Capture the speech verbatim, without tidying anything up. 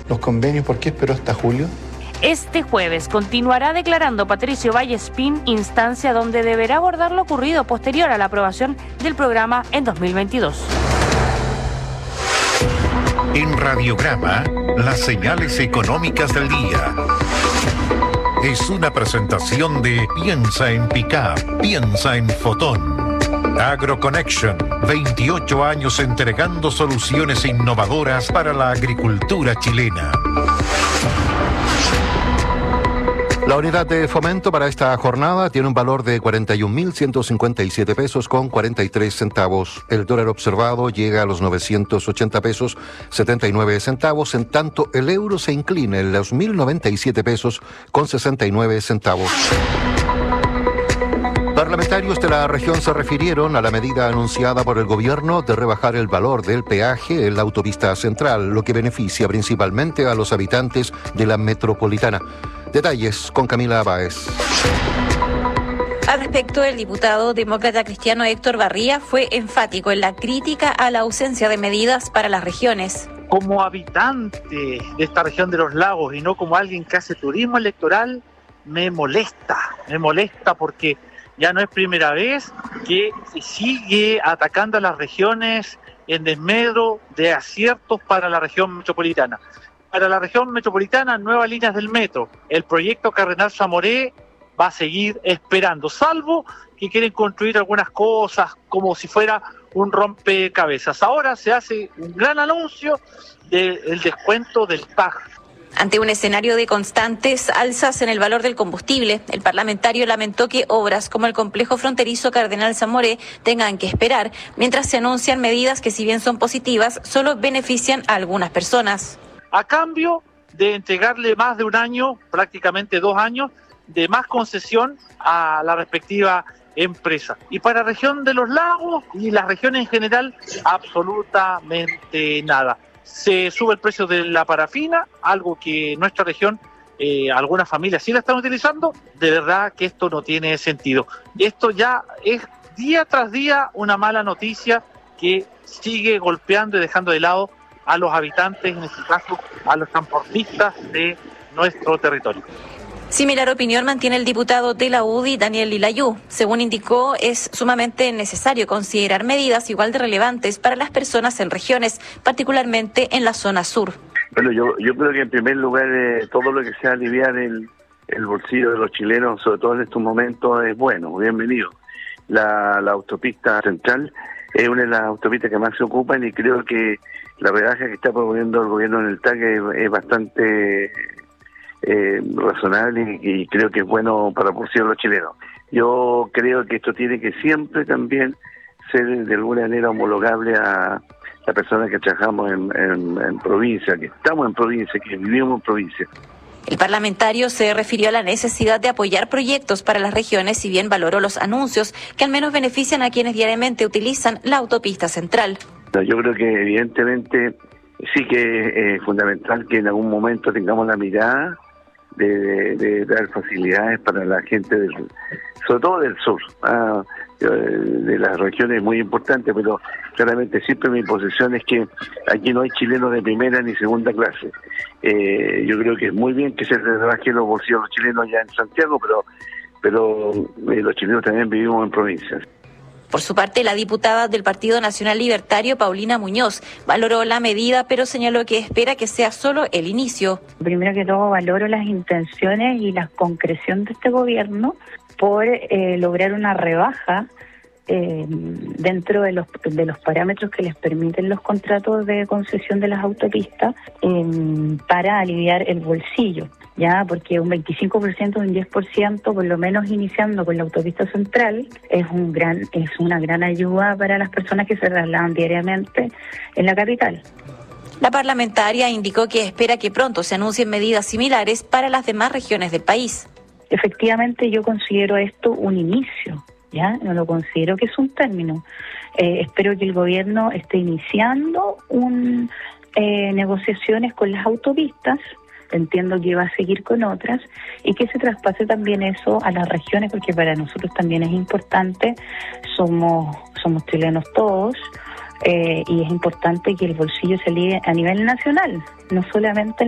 los convenios, ¿por qué esperó hasta julio? Este jueves continuará declarando Patricio Vallespín, instancia donde deberá abordar lo ocurrido posterior a la aprobación del programa en dos mil veintidós. En Radiograma, las señales económicas del día. Es una presentación de Piensa en Pickup, piensa en Fotón. AgroConnection, veintiocho años entregando soluciones innovadoras para la agricultura chilena. La unidad de fomento para esta jornada tiene un valor de cuarenta y un mil ciento cincuenta y siete pesos con cuarenta y tres centavos. El dólar observado llega a los novecientos ochenta pesos setenta y nueve centavos, en tanto el euro se inclina en los mil noventa y siete pesos con sesenta y nueve centavos. Parlamentarios de la región se refirieron a la medida anunciada por el gobierno de rebajar el valor del peaje en la autopista central, lo que beneficia principalmente a los habitantes de la metropolitana. Detalles con Camila Báez. Al respecto, el diputado demócrata cristiano Héctor Barría fue enfático en la crítica a la ausencia de medidas para las regiones. Como habitante de esta región de los lagos y no como alguien que hace turismo electoral, me molesta, me molesta porque ya no es primera vez que se sigue atacando a las regiones en desmedro de aciertos para la región metropolitana. Para la región metropolitana, nuevas líneas del metro. El proyecto Cardenal Zamoré va a seguir esperando, salvo que quieren construir algunas cosas como si fuera un rompecabezas. Ahora se hace un gran anuncio del descuento del T A G. Ante un escenario de constantes alzas en el valor del combustible, el parlamentario lamentó que obras como el complejo fronterizo Cardenal Zamoré tengan que esperar, mientras se anuncian medidas que, si bien son positivas, solo benefician a algunas personas. A cambio de entregarle más de un año, prácticamente dos años, de más concesión a la respectiva empresa. Y para la región de los lagos y las regiones en general, absolutamente nada. Se sube el precio de la parafina, algo que en nuestra región eh, algunas familias sí la están utilizando. De verdad que esto no tiene sentido. Esto ya es día tras día una mala noticia que sigue golpeando y dejando de lado a los habitantes, en este caso a los transportistas de nuestro territorio. Similar opinión mantiene el diputado de la U D I, Daniel Lilayú. Según indicó, es sumamente necesario considerar medidas igual de relevantes para las personas en regiones, particularmente en la zona sur. Bueno, yo, yo creo que en primer lugar eh, todo lo que sea aliviar el, el bolsillo de los chilenos, sobre todo en estos momentos, es bueno, bienvenido. La, la autopista central es una de las autopistas que más se ocupan y creo que la rebaja que está proponiendo el gobierno en el T A C es, es bastante eh, razonable y, y creo que es bueno para el bolsillo de los chilenos. Yo creo que esto tiene que siempre también ser de alguna manera homologable a la persona que trabajamos en, en, en provincia, que estamos en provincia, que vivimos en provincia. El parlamentario se refirió a la necesidad de apoyar proyectos para las regiones, si bien valoró los anuncios que al menos benefician a quienes diariamente utilizan la autopista central. Yo creo que evidentemente sí que es fundamental que en algún momento tengamos la mirada de, de, de dar facilidades para la gente, del, sobre todo del sur, ah, de las regiones muy importantes, pero claramente siempre mi posición es que aquí no hay chilenos de primera ni segunda clase. Eh, yo creo que es muy bien que se rebajen los bolsillos los chilenos ya en Santiago, pero, pero eh, los chilenos también vivimos en provincias. Por su parte, la diputada del Partido Nacional Libertario, Paulina Muñoz, valoró la medida, pero señaló que espera que sea solo el inicio. Primero que todo, valoro las intenciones y la concreción de este gobierno por eh, lograr una rebaja eh, dentro de los de los parámetros que les permiten los contratos de concesión de las autopistas eh, para aliviar el bolsillo. Ya, porque un veinticinco por ciento, un diez por ciento, por lo menos iniciando con la autopista central, es un gran es una gran ayuda para las personas que se trasladan diariamente en la capital. La parlamentaria indicó que espera que pronto se anuncien medidas similares para las demás regiones del país. Efectivamente, yo considero esto un inicio, ya, no lo considero que es un término. Eh, espero que el gobierno esté iniciando un eh, negociaciones con las autopistas. Entiendo que va a seguir con otras y que se traspase también eso a las regiones, porque para nosotros también es importante, somos somos chilenos todos eh, y es importante que el bolsillo se alivie a nivel nacional, no solamente